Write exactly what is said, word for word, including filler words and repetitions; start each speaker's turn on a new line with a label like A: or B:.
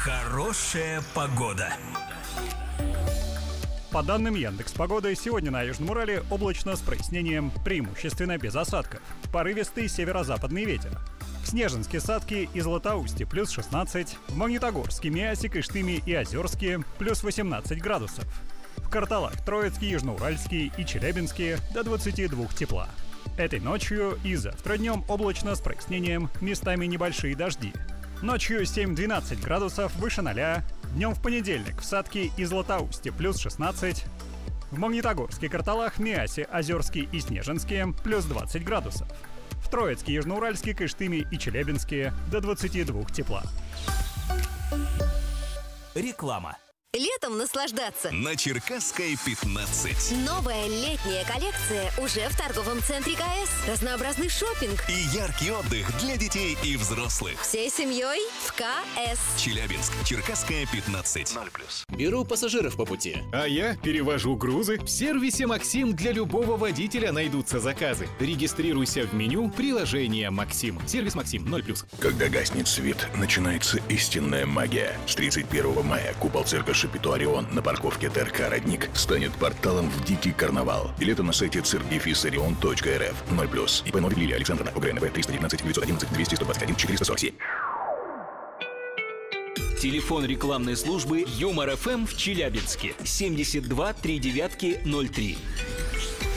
A: Хорошая погода.
B: По данным Яндекс.Погоды, сегодня на Южном Урале облачно с прояснением, преимущественно без осадков. Порывистый северо-западный ветер. В Снежинске, Садке и Златоусте плюс шестнадцать, в Магнитогорске, Миасе, Кыштыме и Озерске плюс восемнадцать градусов. В Карталах, Троицке, Южноуральске и Челябинске до двадцати двух тепла. Этой ночью и завтра днем облачно с прояснением, местами небольшие дожди. Ночью семь-двенадцать градусов выше ноля. Днем в понедельник в Садке и Златоусте плюс шестнадцать. В Магнитогорске, Карталах, Миасе, Озерске и Снежинске плюс двадцать градусов. В Троицке, Южноуральске, Кыштыме и Челябинске до двадцати двух тепла.
A: Реклама.
C: Летом наслаждаться.
D: На Черкасской пятнадцать.
C: Новая летняя коллекция уже в торговом центре КС. Разнообразный шопинг
D: И яркий отдых для детей и взрослых.
C: всей семьей в КС.
D: Челябинск. Черкасская пятнадцать. ноль плюс.
E: Беру пассажиров по пути.
F: А я перевожу грузы. В сервисе «Максим» для любого водителя найдутся заказы. Регистрируйся в меню приложения «Максим». Сервис «Максим» ноль плюс.
G: Когда гаснет свет, начинается истинная магия. С тридцать первого мая купол цирка Шапито Орион на парковке ТРК «Родник» станет порталом в дикий карнавал. Билеты на сайте цирк дефис орион точка эр эф. ноль плюс. ИП Новик Лилия Александровна. ОГРНВ триста девятнадцать девятьсот одиннадцать двести сто двадцать один четыреста сорок семь.
H: Телефон рекламной службы Юмор ФМ в Челябинске. семьдесят два три девятки ноль три.